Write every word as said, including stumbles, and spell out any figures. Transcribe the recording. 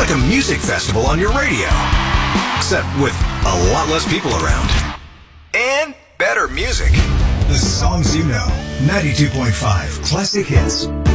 like a music festival on your radio, except with a lot less people around. And better music. The songs you know. ninety-two point five Classic Hits.